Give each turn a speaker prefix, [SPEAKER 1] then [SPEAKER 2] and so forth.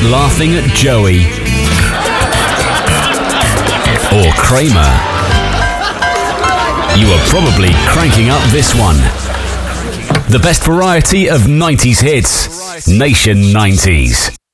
[SPEAKER 1] laughing at Joey or Kramer, you are probably cranking up this one. The best variety of 90s hits, Nation 90s.